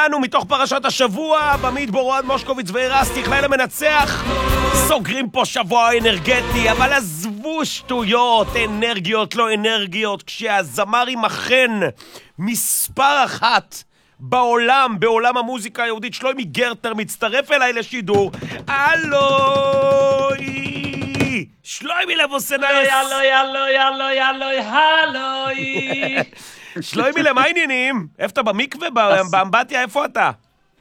שלנו מתוך פרשת השבוע, במית בורואד מושקוביץ ואירסטיך, לילה מנצח. סוגרים פה שבוע אנרגטי, אבל עזבו שטויות, אנרגיות לא אנרגיות, כשהזמר עם אכן מספר אחת בעולם המוזיקה היהודית, שלומי גרטנר מצטרף אליי לשידור. אלוי! שלומי לבוסנאיס! הלוי! שלומי, למה העניינים? איפה אתה, במקווה? באמבטיה? איפה אתה?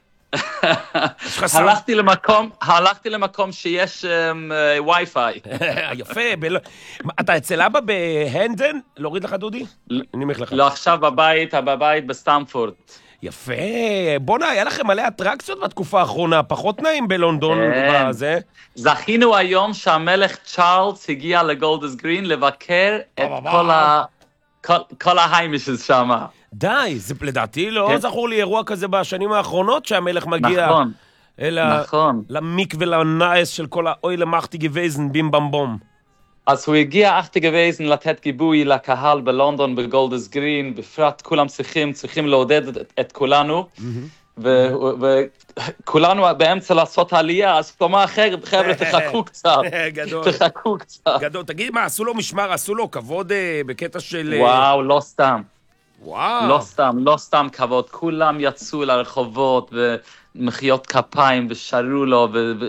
הלכתי למקום שיש וי-פיי. יפה. אתה אצל אבא בהנדן? להוריד לך דודי? לא, עכשיו בבית בסטמפורד. יפה. בוא'נה, היה לכם מלא אטרקציות בתקופה האחרונה, פחות נעים בלונדון בזה. זכינו היום שהמלך צ'ארלס הגיע לגולדס גרין לבקר את כל ההיימישס שם. די, זה לדעתי לא זכור לי אירוע כזה בשנים האחרונות שהמלך מגיע למקווה לנאס של כל האוי למחתי גוויזן בים במבום. אז הוא הגיע אחתי גוויזן לתת גיבוי לקהל בלונדון בגולדס גרין, בפרט כולם צריכים לעודד את כולנו, וכולנו באמצע לעשות עלייה, אז כלומר חבר'ה תחכו קצת. גדול. תגיד מה, עשו לו משמר, עשו לו כבוד בקטע של... וואו, לא סתם. לא סתם כבוד, כולם יצאו לרחובות ומחיאות כפיים ושרו לו,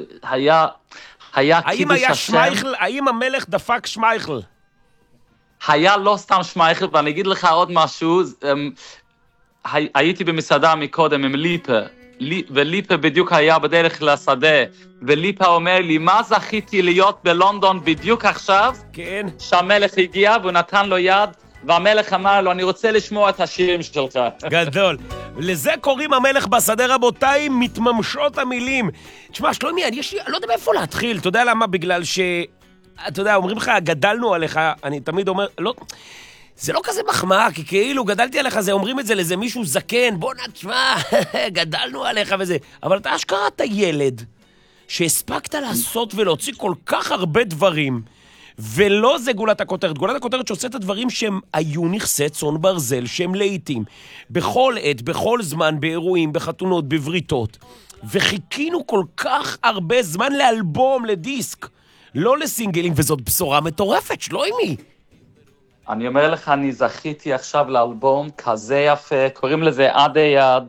והיה קידוש השם. האם המלך דפק שמייכל? היה לא סתם שמייכל, ואני אגיד לך עוד משהו, הייתי במסעדה מקודם עם ליפה, וליפה בדיוק היה בדרך לשדה, וליפה אומר לי, מה זכיתי להיות בלונדון בדיוק עכשיו? כן. שהמלך הגיע והוא נתן לו יד, והמלך אמר לו, אני רוצה לשמוע את השירים שלך. גדול. לזה קוראים המלך בשדה, רבותיי, מתממשות המילים. תשמע, שלומי, אני לא יודע מאיפה להתחיל, אתה יודע למה? בגלל אתה יודע, אומרים לך, גדלנו עליך, אני תמיד אומר, לא... זה לא כזה מחמאה, כי כאילו גדלתי עליך, זה אומרים את זה לזה מישהו זקן, בוא נתשמע, גדלנו עליך וזה. אבל אתה אשכרה אתה ילד, שהספקת לעשות ולהוציא כל כך הרבה דברים, ולא זה גולת הכותרת. גולת הכותרת שעושה את הדברים שהם היו נכסי צאן ברזל, שהם לעיתים, בכל עת, בכל זמן, באירועים, בחתונות, בבריתות. וחיכינו כל כך הרבה זמן לאלבום, לדיסק, לא לסינגלים, וזאת בשורה מטורפת, שלומי. אני אומר לך, אני זכיתי עכשיו לאלבום כזה יפה, קוראים לזה עדי יד,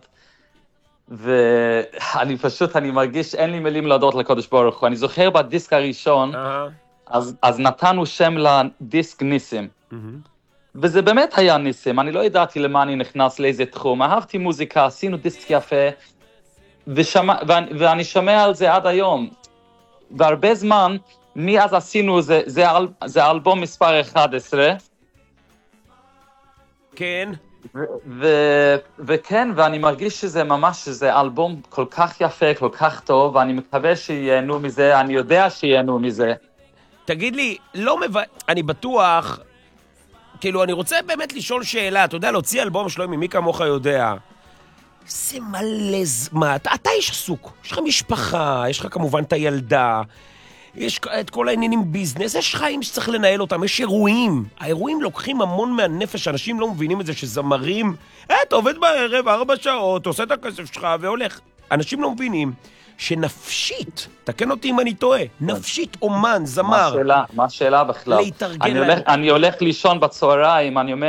ואני פשוט, אני מרגיש, אין לי מילים להודות לקודש ברוך הוא. אני זוכר בדיסק הראשון, אז נתנו שם לדיסק ניסים. וזה באמת היה ניסים, אני לא ידעתי למה אני נכנס לאיזה תחום. אהבתי מוזיקה, עשינו דיסק יפה, ואני שומע על זה עד היום. והרבה זמן, מאז עשינו, זה אלבום מספר 11, כן. וכן, ואני מרגיש שזה ממש, שזה אלבום כל כך יפה, כל כך טוב, ואני מקווה שיהנו מזה, אני יודע שיהנו מזה. תגיד לי, אני בטוח, כאילו, אני רוצה באמת לשאול שאלה, אתה יודע, להוציא אלבום שלומי, מי כמוך יודע, זה מלא זמן, אתה איש עסוק, יש לך משפחה, יש לך כמובן את הילדה, יש את כל העניינים ביזנס, יש חיים שצריך לנהל אותם, יש אירועים. האירועים לוקחים המון מהנפש, אנשים לא מבינים את זה שזמרים, אתה עובד בערב 4 שעות, עושה את הכסף שלך והולך. אנשים לא מבינים שנפשית, תקן אותי אם אני טועה, נפשית אומן, זמר. מה השאלה בכלל? להתארגן. אני הולך לישון בצהריים, אני אומר,